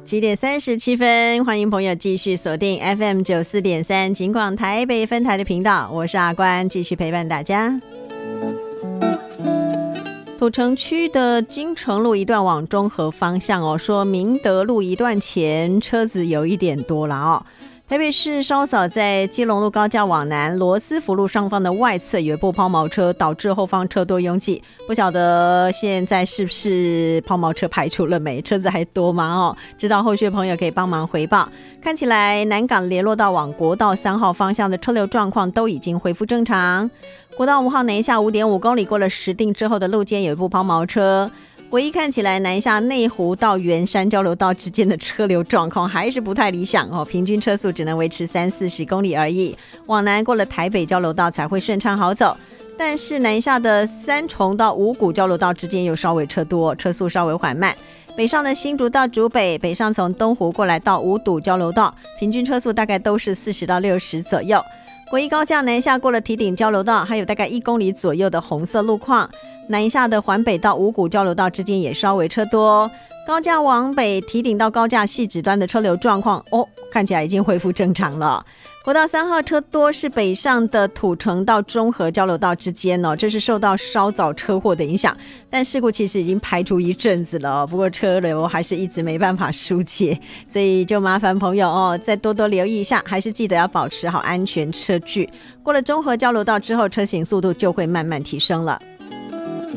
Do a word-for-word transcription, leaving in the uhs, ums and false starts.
七点三十七分，欢迎朋友继续锁定 F M 九四点三警广台北分台的频道，我是阿关，继续陪伴大家。土城区的金城路一段往中和方向哦，说明德路一段前车子有一点多了哦。台北市稍早在基隆路高架往南罗斯福路上方的外侧有一部抛锚车，导致后方车多拥挤，不晓得现在是不是抛锚车排除了没，车子还多吗？哦，知道后续的朋友可以帮忙回报。看起来南港联络道往国道三号方向的车流状况都已经恢复正常。国道五号南下 五点五公里过了石碇之后的路肩有一部抛锚车，唯一看起来南下内湖到圆山交流道之间的车流状况还是不太理想哦，平均车速只能维持三四十公里而已，往南过了台北交流道才会顺畅好走。但是南下的三重到五股交流道之间又稍微车多，车速稍微缓慢。北上的新竹到竹北，北上从东湖过来到五堵交流道，平均车速大概都是四十到六十左右。国一高架南下过了堤顶交流道，还有大概一公里左右的红色路况。南下的环北到五股交流道之间也稍微车多。高架往北堤顶到高架汐止端的车流状况哦，看起来已经恢复正常了。国道三号车多是北上的土城到中和交流道之间哦，这是受到稍早车祸的影响，但事故其实已经排除一阵子了，不过车流还是一直没办法疏解，所以就麻烦朋友哦，再多多留意一下，还是记得要保持好安全车距。过了中和交流道之后，车行速度就会慢慢提升了。